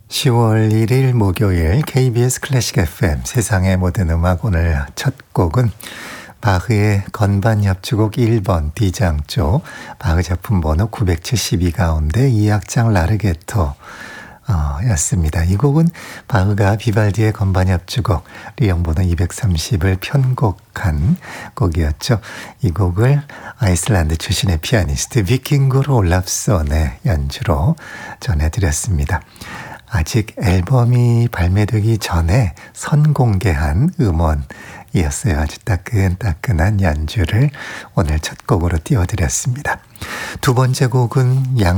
10월 1일 목요일 KBS 클래식 FM 세상의 모든 음악 오늘 첫 곡은 바흐의 건반 협주곡 1번 D장조 바흐 작품 번호 972 가운데 2악장 라르게토 였습니다. 이 곡은 바흐가 비발디의 건반 협주곡 리형 번호 230을 편곡한 곡이었죠. 이 곡을 아이슬란드 출신의 피아니스트 비킹gur 올랍손의 연주로 전해드렸습니다. 아직 앨범이 발매되기 전에 선공개한 음원이었어요. 아주 따끈따끈한 연주를 오늘 첫 곡으로 띄워드렸습니다. 두 번째 곡은